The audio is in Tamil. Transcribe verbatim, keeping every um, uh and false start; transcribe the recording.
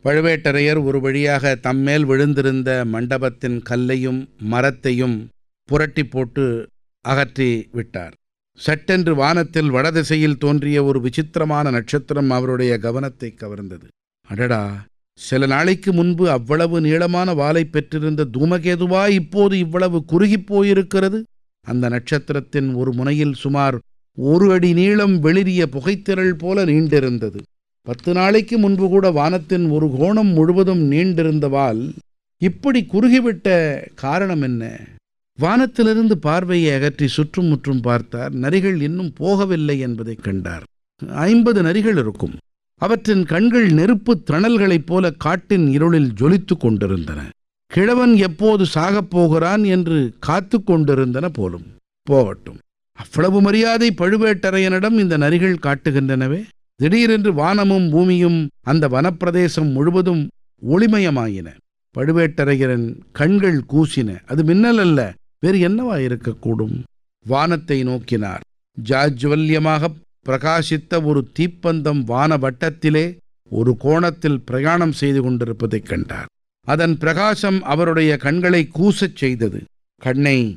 பழுவேட்டரையர் ஒரு வழியாக தம்மேல் விழுந்திருந்த மண்டபத்தின் கல்லையும் மரத்தையும் புரட்டி போட்டு அகற்றி விட்டார். சட்டென்று வானத்தில் வடதிசையில் தோன்றிய ஒரு விசித்திரமான நட்சத்திரம் அவருடைய கவனத்தை கவர்ந்தது. அடடா, சில நாளைக்கு முன்பு அவ்வளவு நீளமான வாலை பெற்றிருந்த தூமகேதுவா இப்போது இவ்வளவு குறுகிப் போயிருக்கிறது? அந்த நட்சத்திரத்தின் ஒரு முனையில் சுமார் ஒரு அடி நீளம் வெளிரிய புகைத்திரள் போல நீண்டிருந்தது. பத்து நாளைக்கு முன்பு கூட வானத்தின் ஒரு கோணம் முழுவதும் நீண்டிருந்த வால் இப்படி குறுகிவிட்ட காரணம் என்ன? வானத்திலிருந்து பார்வையை அகற்றி சுற்றும் முற்றும் பார்த்தார். நரிகள் இன்னும் போகவில்லை என்பதைக் கண்டார். ஐம்பது நரிகள் இருக்கும். அவற்றின் கண்கள் நெருப்பு தணல்களைப் போல காட்டின் இருளில் ஜொலித்து கொண்டிருந்தன. கிழவன் எப்போது சாகப் போகிறான் என்று காத்து கொண்டிருந்தன போலும். போகட்டும், அவ்வளவு மரியாதை பழுவேட்டரையனிடம் இந்த நரிகள் காட்டுகின்றனவே. திடீரென்று வானமும் பூமியும் அந்த வனப்பிரதேசம் முழுவதும் ஒளிமயமாயின. பழுவேட்டரையரின் கண்கள் கூசின. அது மின்னல் அல்ல, வேறு என்னவா இருக்கக்கூடும்? வானத்தை நோக்கினார். ஜாஜ்வல்யமாக பிரகாசித்த ஒரு தீப்பந்தம் வான வட்டத்திலே ஒரு கோணத்தில் பிரயாணம் செய்து கொண்டிருப்பதைக் கண்டார். அதன் பிரகாசம் அவருடைய கண்களை கூசச் செய்தது. கண்ணை